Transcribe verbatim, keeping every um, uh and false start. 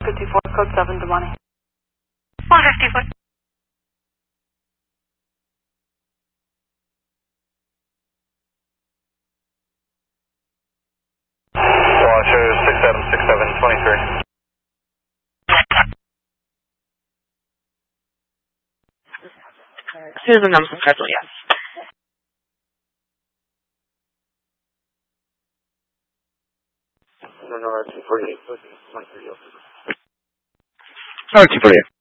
fifty-four, code seven, Des Moines. one fifty-four. Watcher six seven six seven, twenty-three. Susan Nelson, Fresno, yes. No, no, two forty-eight. Sorry, two forty-eight.